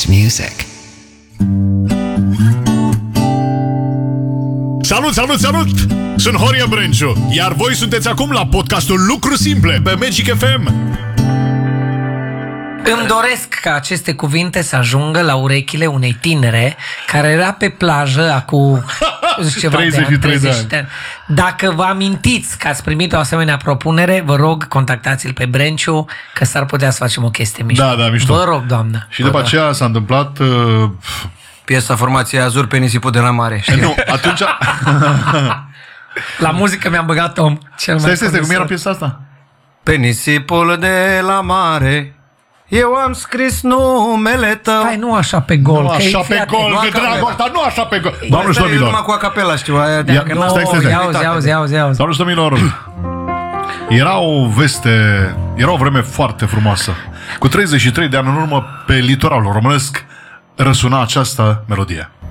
best music. Salut, salut, salut! Sunt Horia Brenciu, iar voi sunteți acum la podcastul Lucruri Simple pe Magic FM. Îmi doresc ca aceste cuvinte să ajungă la urechile unei tinere care era pe plajă acum ceva 33 de ani. Dacă vă amintiți că ați primit o asemenea propunere, vă rog, contactați-l pe Brenciu, că s-ar putea să facem o chestie mișto. Da, mișto. Vă rog, doamnă. Și după aceea s-a întâmplat... Piesa formației Azur pe nisipul de la mare. Știi? Nu, atunci... La muzică mi-am băgat om. Stai, cum era piesa asta? Pe nisipul de la mare eu am scris numele tău. Hai, nu așa pe gol. Nu așa pe gol, de dragul ăsta, nu așa pe gol. Doamne și domnilor. Numai cu acapela, știu, aia de Auzi. Doamne și domnilor, era o vreme foarte frumoasă. Cu 33 de ani în urmă, pe litoralul românesc răsuna această melodie.